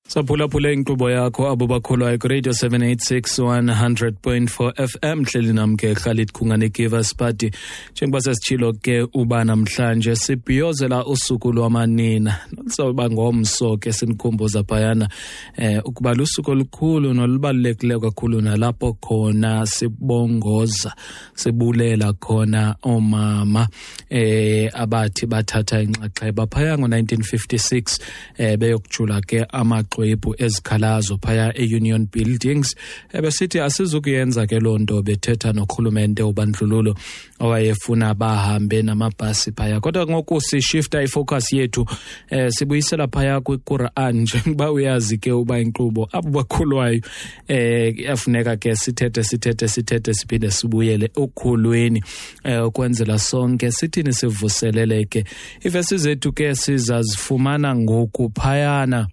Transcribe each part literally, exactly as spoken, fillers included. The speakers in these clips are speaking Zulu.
Saphulaphula inkqubo yakho abo bakholwayo ku Radio seven eighty-six one hundred point four F M. Hleli nam ke Khalid Khungane Givers Party. Njengoba sesitshilo ke uba namhlanje sibhiyozela usuku lwamanina. Soba ngomso ke sinikhumbuza phayana eh ukuba lusuku olukhulu nolubalulekile kakhulu nalapho khona sibongoza sibulela khona omama eh abathi bathatha inxaxheba phaya ngo nineteen fifty-six eh beyokujula ke ama xwebhu ezikhalazo phaya e-Union Buildings. Ebesithi asizukuyenza ke loo nto bethetha nokhulumente ubandlululo owayefuna bahambe namabhasi phaya. Kodwa ngoku sishifta ifocus yethu eh sibuyisela phaya kwiQuran njengoba uyazi ke uba inkqubo abo bakhulwayo eh yafuneka ke sithethe sithethe sithethe siphinde sibuyele okhulweni eh ukwenzela sonke sithini sivuseleleke. Ivesi zethu ke sizazifumana ngoku phayana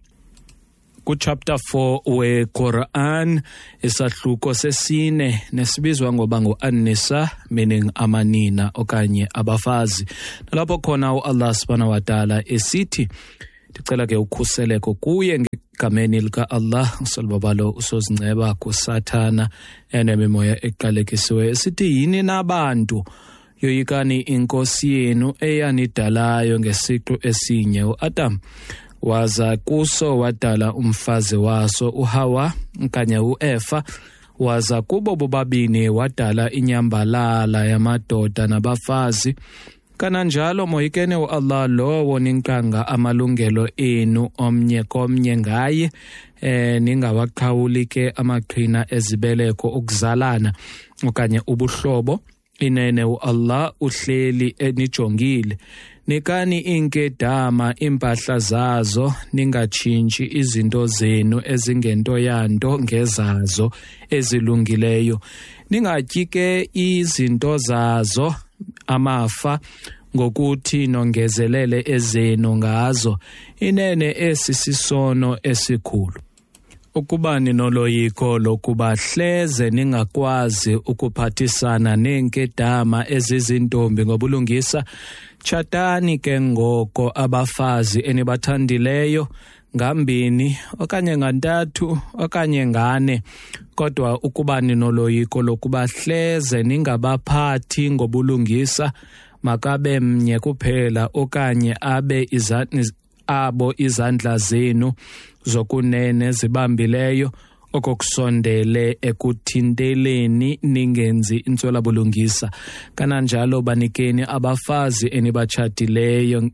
ku chapter four we Quran isahluko sesine nesibizwa ngoba ngu-An-Nisa, meaning amanina okanye abafazi. Nalapho khona uAllah subhanahu wa ta'ala esithi ndicela ke ukhuseleko kuye ngegameni lika Allah usalibabalo usozinceba kusathana enemimoya eqalekisiwe esithi yini nabantu yoyikani inkosi yenu eyanidalayo ngesiqu esinye. uAdam waza kuso wadala umfazi waso uHawa nkanye uEfa, waza kubo bobabini wadala inyambalala yamadoda nabafazi. Kananjalo moyikene uAllah lowo ninkanga amalungelo enu omnye komnye ngaye eh ningawaqhawuli ke amaqhina ezibeleko ukuzalana okanye ubuhlobo. Inene uAllah uhleli enijongile. Nikani inkedama impahla zazo, ningatshintshi izinto zenu ezingento yanto ngezazo ezilungileyo. Ningatyi ke izinto zazo amafa ngokuthi nongezelele ezenu ngazo. Inene esi sisono esikhulu. Ukuba ninoloyiko lokuba hleze ningakwazi ukuphathisana nenkedama ezizintombi ngobulungisa, tshatani ke ngoko abafazi enibathandileyo ngambini okanye ngantathu okanye ngane. Kodwa ukuba ninoloyiko lokuba hleze ningabaphathi ngobulungisa, makabe mnye kuphela okanye abe izandla abo izandla zenu zokunene zibambileyo okokusondele ekuthinteleni ningenzi intswela bulungisa. Kananjalo banikeni abafazi enibatshatileyo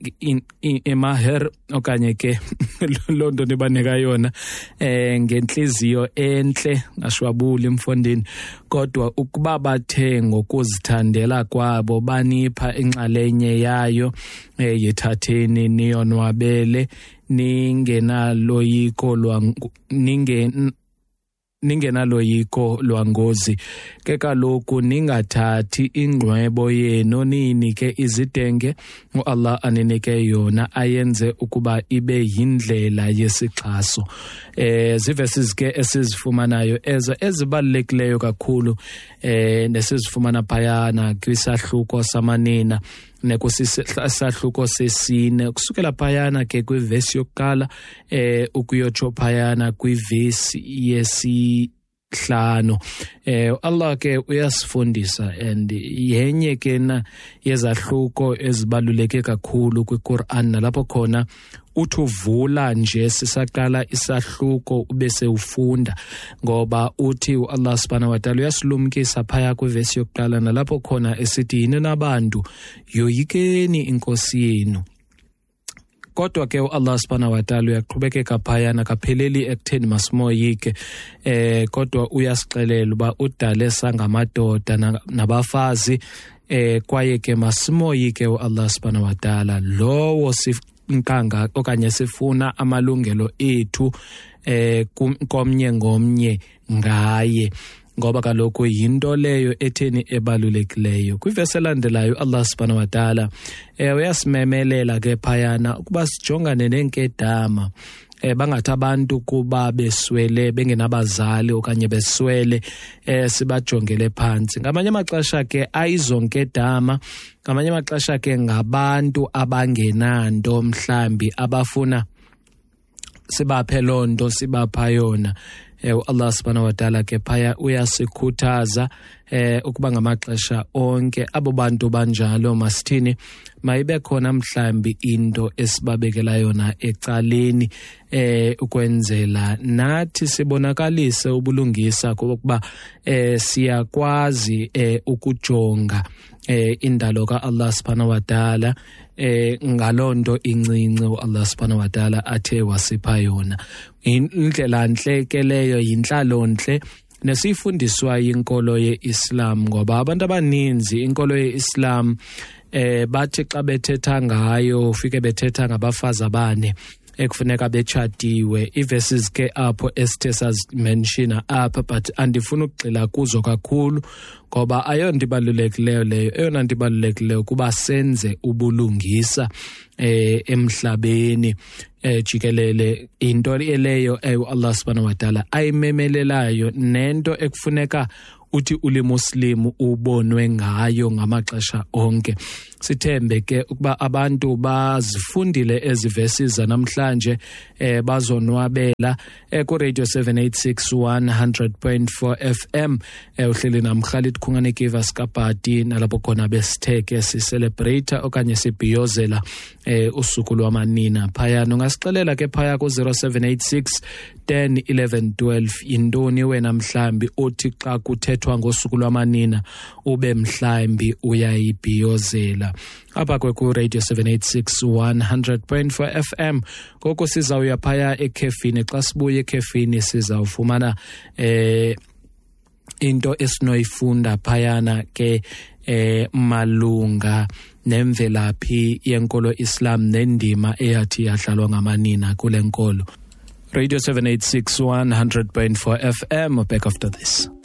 emaher okanye ke loo nto nibanika yona eh ngenhliziyo enhle ngashwabuli mfondini. Kodwa ukuba bathe ngokuzithandela kwabo banipha inxalenye yayo eh yethatheni niyonwabele ningenaloyiko lwa ningen ningenaloyiko lwangozi. Ke kaloku ningathathi ingqwebo yenu ninike izidenge uAllah aninike yona ayenze ukuba ibe yindlela yesixhaso. Eh zivesi ke esizifumanayo ezo ezibalulekileyo kakhulu eh nesizifumana phayana kwisahluko samanina nekusisahluko sesine kusukela phayana ke kwivesi yokuqala eh ukuyotsho phayana kwivesi yesi hlano. Eh Allah ke uyasifundisa and yenye ke na yezahluko ezibaluleke kakhulu kwiQuran nalapho khona uthuvula nje sisaqala isahluko ubese ufunda ngoba uthi uAllah subhanahu wa ta'ala uyasilumkisa phaya kwivesi yokuqala nalapho khona esithi yini nabantu yoyikeni inkosi yenu. Kodwa ke uAllah subhanahu wa ta'ala uyaqhubekeka phayana kapheleli ekutheni masimoyike eh kodwa uyasixelela uba udale sangamadoda nabafazi eh kwaye ke masimoyike uAllah subhanahu wa ta'ala lowo sinkanga okanye sifuna amalungelo ethu eh komnye ngomnye ngaye ngoba kaloku yinto leyo etheni ebalulekileyo. Kwivesi elandelayo Allah subhanahu wa ta'ala eh uyasimemelela ke phayana ukuba sijongane nenkedama eh bangathi abantu kuba beswele bengenabazali okanye beswele eh sibajongele phansi. Ngamanye amaxesha ke ayizonkedama, ngamanye amaxesha ke ngabantu abangenanto mhlambi abafuna sibaphe lonto sibapha yona. Eh, Allah subhanahu wa ta'ala ke phaya uyasikhuthaza eh ukuba ngamaxesha onke abo bantu banjalo masithini mayibe khona mhlambi into esibabekela yona ecaleni eh ukwenzela nathi sibonakalise ubulungisa kokuba eh siyakwazi eh ukujonga eh indalo ka Allah subhanahu wa ta'ala eh ngalonto incinci uAllah subhanahu wa ta'ala athe wasipha yona. Indlela nhle ke leyo yinhlalonhle nesifundiswa inkolo yeIslam, ngoba abantu abaninzi inkolo yeIslam eh bathi xa bethetha ngayo ufike bethetha ngabafazi abane ekufuneka betshatiwe. Iverses ke apho esithe sazimenshina apha, but andifuna ukugxila kuzo kakhulu ngoba ayonto ibalulekileyo leyo. Eyona nto ibalulekileyo kuba senze ubulungisa eh emhlabeni eh jikelele. Into leyo Allah subhanahu wa ta'ala ayimemelelayo nento ekufuneka uthi ulimuslimu ubonwe ngayo ngamaxesha onke. Sithembe ke ukuba abantu bazifundile ezi verses namhlanje eh bazonwabela eh ku Radio seven eighty-six one hundred point four F M eh uhleli namkhalid khungane Giva Skapati nalapho khona besitheke si celebrate okanye sibhiyozela eh usuku lwamanina. Phaya ungasixelela ke phaya ku zero seven eight six ten eleven twelve indoni wena mhlambi othi xa kuthethwa ngosuku lwamanina ube mhlambi uyayibhiyozela apha ku Radio seven eighty-six one hundred point four F M. Koko sizawuya phaya ekhefini, xa sibuye ekhefini sizawufumana eh into esinoyifunda phayana ke eh malunga nemvelaphi yenkolo Islam nendima eyathi yadlalwa ngamanina kule nkolo. Radio seven eighty-six one hundred point four F M, back after this.